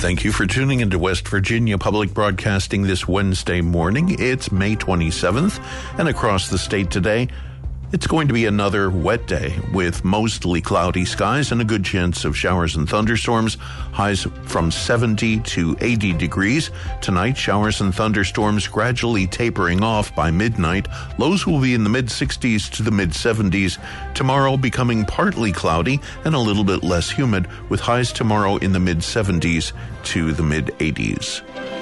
Thank you for tuning into West Virginia Public Broadcasting this Wednesday morning. It's May 27th, and across the state today, it's going to be another wet day with mostly cloudy skies and a good chance of showers and thunderstorms. Highs from 70 to 80 degrees. Tonight, showers and thunderstorms gradually tapering off by midnight. Lows will be in the mid-60s to the mid-70s. Tomorrow becoming partly cloudy and a little bit less humid, with highs tomorrow in the mid-70s to the mid-80s.